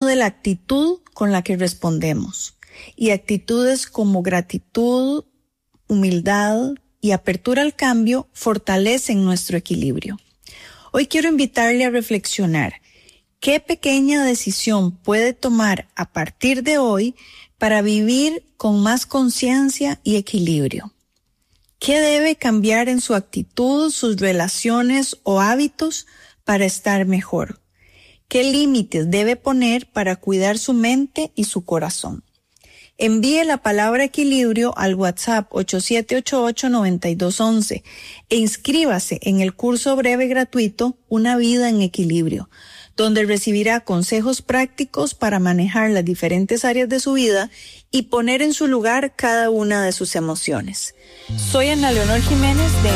de la actitud con la que respondemos. Y actitudes como gratitud, humildad y apertura al cambio fortalecen nuestro equilibrio. Hoy quiero invitarle a reflexionar qué pequeña decisión puede tomar a partir de hoy para vivir con más conciencia y equilibrio. ¿Qué debe cambiar en su actitud, sus relaciones o hábitos para estar mejor? ¿Qué límites debe poner para cuidar su mente y su corazón? Envíe la palabra equilibrio al WhatsApp 8788-9211 e inscríbase en el curso breve gratuito Una vida en equilibrio, donde recibirá consejos prácticos para manejar las diferentes áreas de su vida y poner en su lugar cada una de sus emociones. Soy Ana Leonor Jiménez de